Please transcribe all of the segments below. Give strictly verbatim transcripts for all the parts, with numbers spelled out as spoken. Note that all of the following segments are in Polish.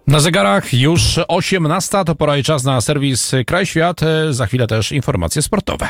Na zegarach już osiemnasta, to pora i czas na serwis Kraj Świat. Za chwilę też informacje sportowe.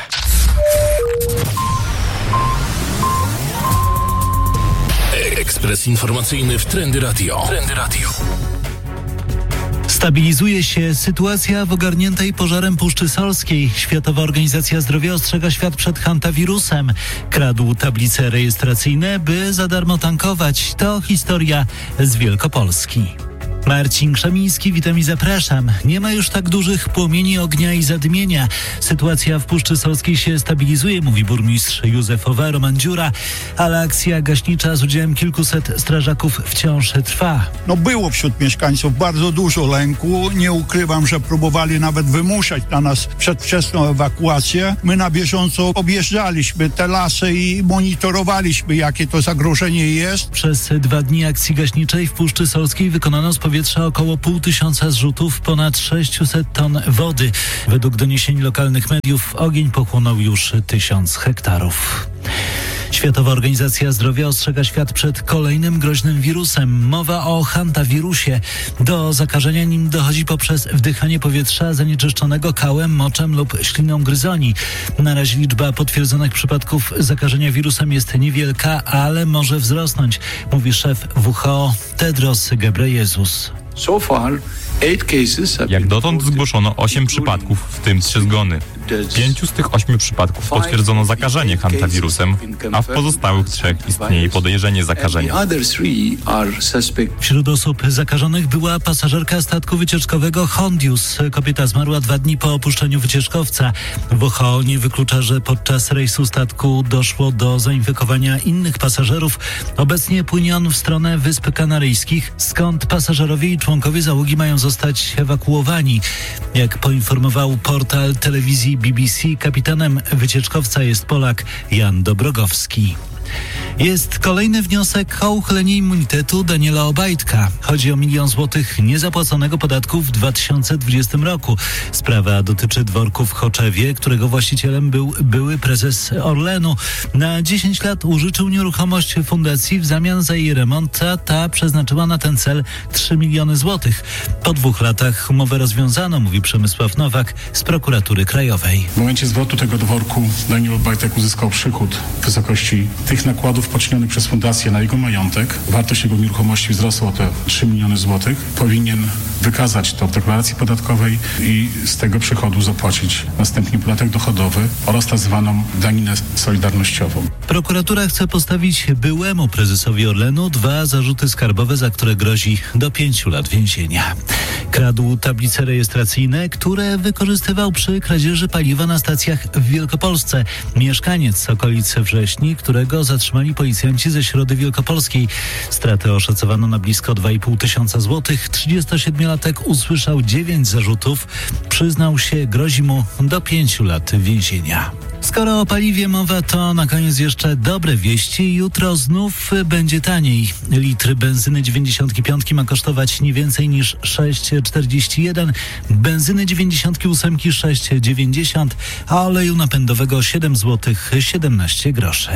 Ekspres informacyjny w Trendy Radio. Trendy Radio. Stabilizuje się sytuacja w ogarniętej pożarem Puszczy Solskiej. Światowa Organizacja Zdrowia ostrzega świat przed hantawirusem. Kradł tablice rejestracyjne, by za darmo tankować. To historia z Wielkopolski. Marcin Krzemiński, witam i zapraszam. Nie ma już tak dużych płomieni ognia i zadymienia. Sytuacja w Puszczy Solskiej się stabilizuje, mówi burmistrz Józefowa Roman Dziura, ale akcja gaśnicza z udziałem kilkuset strażaków wciąż trwa. No było wśród mieszkańców bardzo dużo lęku. Nie ukrywam, że próbowali nawet wymuszać na nas przedwczesną ewakuację. My na bieżąco objeżdżaliśmy te lasy i monitorowaliśmy, jakie to zagrożenie jest. Przez dwa dni akcji gaśniczej w Puszczy Solskiej wykonano z powietrza około pół tysiąca zrzutów, ponad sześćset ton wody. Według doniesień lokalnych mediów ogień pochłonął już tysiąc hektarów. Światowa Organizacja Zdrowia ostrzega świat przed kolejnym groźnym wirusem. Mowa o hantawirusie. Do zakażenia nim dochodzi poprzez wdychanie powietrza zanieczyszczonego kałem, moczem lub śliną gryzoni. Na razie liczba potwierdzonych przypadków zakażenia wirusem jest niewielka, ale może wzrosnąć, mówi szef W H O Tedros Ghebreyesus. Jak dotąd zgłoszono osiem przypadków, w tym trzy zgony. W pięciu z tych ośmiu przypadków potwierdzono zakażenie hantawirusem, a w pozostałych trzech istnieje podejrzenie zakażenia. Wśród osób zakażonych była pasażerka statku wycieczkowego Hondius. Kobieta zmarła dwa dni po opuszczeniu wycieczkowca. W H O nie wyklucza, że podczas rejsu statku doszło do zainfekowania innych pasażerów. Obecnie płynie on w stronę Wysp Kanaryjskich, skąd pasażerowie i członkowie załogi mają zostać ewakuowani. Jak poinformował portal telewizji B B C, kapitanem wycieczkowca jest Polak Jan Dobrogowski. Jest kolejny wniosek o uchylenie immunitetu Daniela Obajtka. Chodzi o milion złotych niezapłaconego podatku w dwa tysiące dwudziestym roku. Sprawa dotyczy dworku w Choczewie, którego właścicielem był były prezes Orlenu. Na dziesięć lat użyczył nieruchomość fundacji w zamian za jej remont, a ta przeznaczyła na ten cel trzy miliony złotych. Po dwóch latach umowę rozwiązano, mówi Przemysław Nowak z Prokuratury Krajowej. W momencie zwrotu tego dworku Daniel Obajtek uzyskał przychód w wysokości tych nakładów poczynionych przez fundację na jego majątek. Wartość jego nieruchomości wzrosła o te trzy miliony złotych. Powinien wykazać to w deklaracji podatkowej i z tego przychodu zapłacić następnie podatek dochodowy oraz tak zwaną daninę solidarnościową. Prokuratura chce postawić byłemu prezesowi Orlenu dwa zarzuty skarbowe, za które grozi do pięciu lat więzienia. Kradł tablice rejestracyjne, które wykorzystywał przy kradzieży paliwa na stacjach w Wielkopolsce. Mieszkaniec z okolicy Wrześni, którego zatrzymali policjanci ze Środy Wielkopolskiej. Straty oszacowano na blisko dwa i pół tysiąca złotych. trzydziestosiedmiolatek usłyszał dziewięć zarzutów. Przyznał się, grozi mu do pięciu lat więzienia. Skoro o paliwie mowa, to na koniec jeszcze dobre wieści. Jutro znów będzie taniej. Litr benzyny dziewięćdziesiąt pięć ma kosztować nie więcej niż sześć czterdzieści jeden, benzyny dziewięćdziesiąt osiem sześć dziewięćdziesiąt, a oleju napędowego siedem złotych siedemnaście groszy.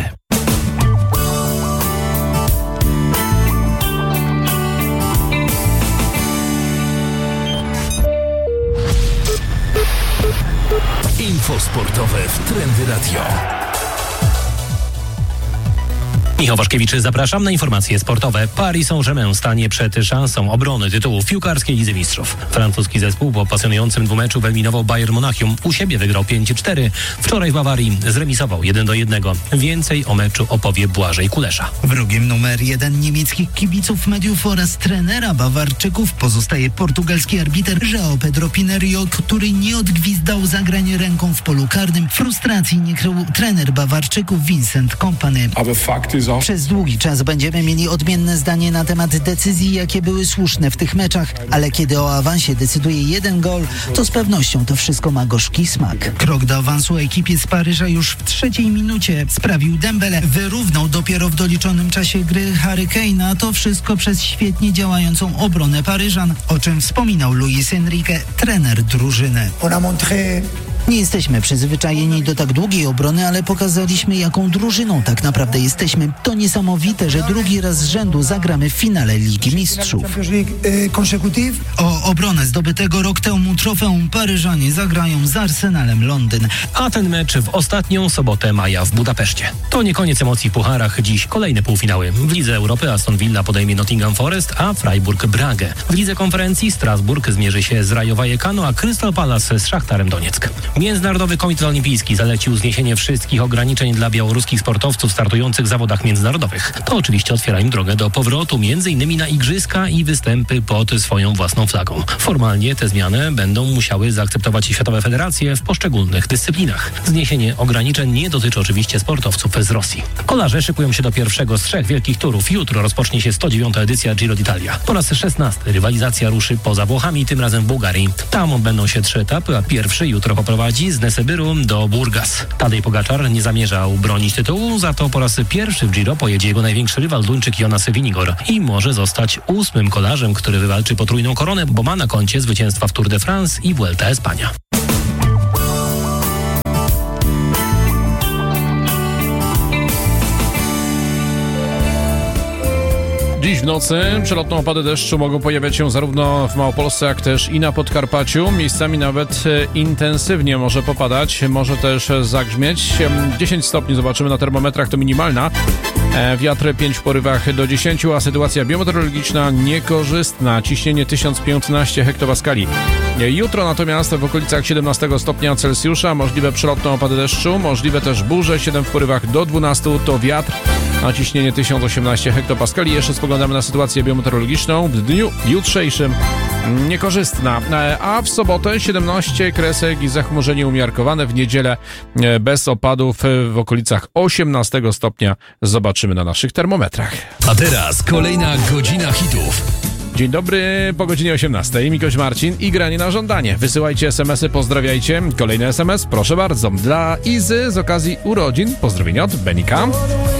Info sportowe w Trendy Radio. Michał Waszkiewicz, zapraszam na informacje sportowe. Paris Saint-Germain stanie przed szansą obrony tytułu w piłkarskiej Lidze Mistrzów. Francuski zespół po pasjonującym dwumeczu wyeliminował Bayern Monachium. U siebie wygrał pięć cztery. Wczoraj w Bawarii zremisował jeden do jednego. Więcej o meczu opowie Błażej Kulesza. Wrogiem numer jeden niemieckich kibiców, mediów oraz trenera Bawarczyków pozostaje portugalski arbiter João Pedro Pinheiro, który nie odgwizdał zagrań ręką w polu karnym. Frustracji nie krył trener Bawarczyków Vincent Kompany. Przez długi czas będziemy mieli odmienne zdanie na temat decyzji, jakie były słuszne w tych meczach, ale kiedy o awansie decyduje jeden gol, to z pewnością to wszystko ma gorzki smak. Krok do awansu ekipie z Paryża już w trzeciej minucie sprawił Dembele. Wyrównał dopiero w doliczonym czasie gry Harry Kane'a, a to wszystko przez świetnie działającą obronę Paryżan, o czym wspominał Luis Enrique, trener drużyny. Nie jesteśmy przyzwyczajeni do tak długiej obrony, ale pokazaliśmy, jaką drużyną tak naprawdę jesteśmy. To niesamowite, że drugi raz z rzędu zagramy w finale Ligi Mistrzów. O obronę zdobytego rok temu trofeum Paryżanie zagrają z Arsenalem Londyn. A ten mecz w ostatnią sobotę maja w Budapeszcie. To nie koniec emocji w pucharach. Dziś kolejne półfinały. W Lidze Europy Aston Villa podejmie Nottingham Forest, a Freiburg Bragę. W Lidze Konferencji Strasburg zmierzy się z Rayo Vallecano, a Crystal Palace z Szachtarem Donieck. Międzynarodowy Komitet Olimpijski zalecił zniesienie wszystkich ograniczeń dla białoruskich sportowców startujących w zawodach międzynarodowych. To oczywiście otwiera im drogę do powrotu między innymi na igrzyska i występy pod swoją własną flagą. Formalnie te zmiany będą musiały zaakceptować światowe federacje w poszczególnych dyscyplinach. Zniesienie ograniczeń nie dotyczy oczywiście sportowców z Rosji. Kolarze szykują się do pierwszego z trzech wielkich turów. Jutro rozpocznie się sto dziewiąta edycja Giro d'Italia. Po raz szesnasty rywalizacja ruszy poza Włochami, tym razem w Bułgarii. Tam odbędą się trzy etapy, a pierwszy jutro poprowadzi z Nesebyru do Burgas. Tadej Pogaczar nie zamierzał bronić tytułu, za to po raz pierwszy w Giro pojedzie jego największy rywal Duńczyk Jonas Vingegaard i może zostać ósmym kolarzem, który wywalczy potrójną koronę, bo ma na koncie zwycięstwa w Tour de France i Vuelta Espania. Dziś w nocy przelotne opady deszczu mogą pojawiać się zarówno w Małopolsce, jak też i na Podkarpaciu. Miejscami nawet intensywnie może popadać, może też zagrzmieć. dziesięć stopni zobaczymy na termometrach, to minimalna. Wiatry pięć w porywach do dziesięciu, a sytuacja biometeorologiczna niekorzystna. Ciśnienie tysiąc piętnaście hektopaskali. Jutro natomiast w okolicach siedemnastego stopnia Celsjusza możliwe przelotne opady deszczu, możliwe też burze, siedem w porywach do dwunastu, to wiatr, a ciśnienie tysiąc osiemnaście hektopaskali. Jeszcze spoglądamy na sytuację biometeorologiczną. W dniu jutrzejszym niekorzystna, a w sobotę siedemnaście kresek i zachmurzenie umiarkowane. W niedzielę bez opadów w okolicach osiemnastego stopnia. Zobaczymy na naszych termometrach. A teraz kolejna godzina hitów. Dzień dobry, po godzinie osiemnastej. Mikoś Marcin i granie na żądanie. Wysyłajcie esemesy, pozdrawiajcie. Kolejny es em es, proszę bardzo. Dla Izy z okazji urodzin. Pozdrowienia od Benika.